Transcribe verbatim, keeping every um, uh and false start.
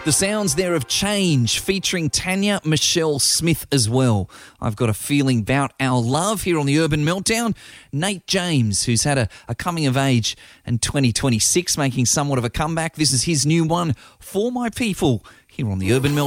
The sounds there of Change, featuring Tanya Michelle Smith as well. I've got a feeling about our love here on the Urban Meltdown. Nate James, who's had a, a coming of age in twenty twenty-six, making somewhat of a comeback. This is his new one, For My People, here on the Urban Meltdown.